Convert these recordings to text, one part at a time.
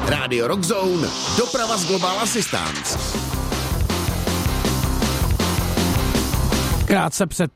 Rádio Rock Zone, doprava z Global Assistance. Krátce před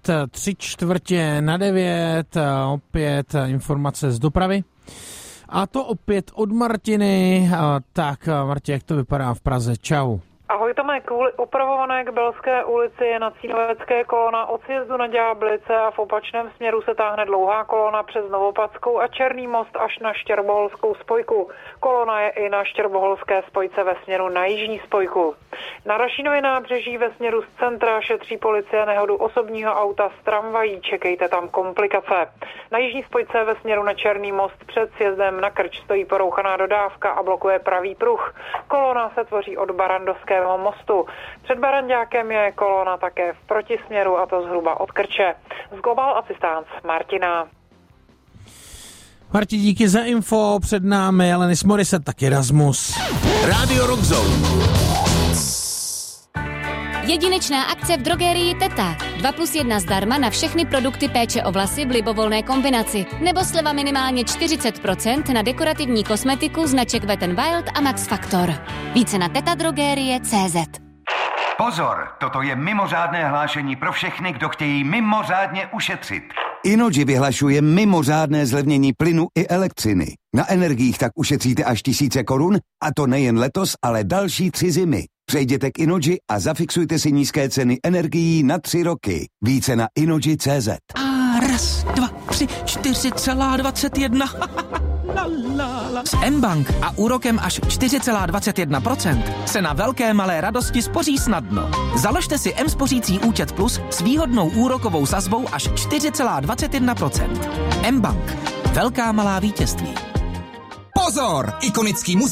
8:45, opět informace z dopravy. A to opět od Martiny. Tak, Martě, jak to vypadá v Praze? Čau. Ahoj Tome, kvůli opravované Kbelské ulici je na Cínovecké kolona od sjezdu na Ďáblice a v opačném směru se táhne dlouhá kolona přes Novopadskou a Černý most až na Štěrboholskou spojku. Kolona je i na Štěrboholské spojce ve směru na jižní spojku. Na Rašínově nábřeží ve směru z centra šetří policie nehodu osobního auta s tramvají, čekejte tam komplikace. Na jižní spojce ve směru na Černý most před sjezdem na Krč stojí porouchaná dodávka a blokuje pravý pruh. Kolona se tvoří od Barandovského mostu. Před Baranďákem je kolona také v protisměru, a to zhruba od Krče. Z Global Assistance Martina. Marti, díky za info. Před námi Alanis Morissette, tak Erasmus. Rádio Rock Zone. Jedinečná akce v drogerii Teta. 2+1 zdarma na všechny produkty péče o vlasy v libovolné kombinaci. Nebo sleva minimálně 40% na dekorativní kosmetiku značek Wet n Wild a Max Factor. Více na tetadrogerie.cz. Pozor, toto je mimořádné hlášení pro všechny, kdo chtějí mimořádně ušetřit. Innogy vyhlašuje mimořádné zlevnění plynu i elektřiny. Na energiích tak ušetříte až 1000 korun, a to nejen letos, ale další 3 zimy. Přejděte k Innogy a zafixujte si nízké ceny energií na 3 roky. Více na Innogy.cz. A 1, 2, 3, 4,21. S mBank a úrokem až 4,21% se na velké malé radosti spoří snadno. Založte si mSpořící účet Plus s výhodnou úrokovou sazbou až 4,21%. mBank. Velká malá vítězství. Pozor! Ikonický